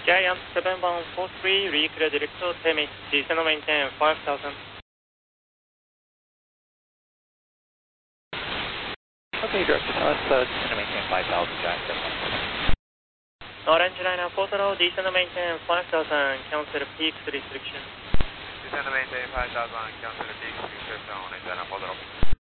Giant 7143, reclear director, Temi, descend maintain 5000. Okay, director, now let's descend maintain 5,000, Giant 7143. Orange Liner Portalo, descend maintain 5000, cancel peaks restriction. Descend maintain 5000, cancel peaks restriction, Orange Liner Portalo.